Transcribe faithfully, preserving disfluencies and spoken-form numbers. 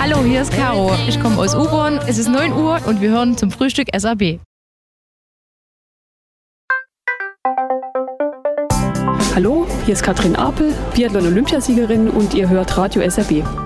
Hallo, hier ist Caro. Ich komme aus U-Born. Es ist neun Uhr und wir hören zum Frühstück S A B. Hallo, hier ist Katrin Apel, Biathlon-Olympiasiegerin und ihr hört Radio S A B.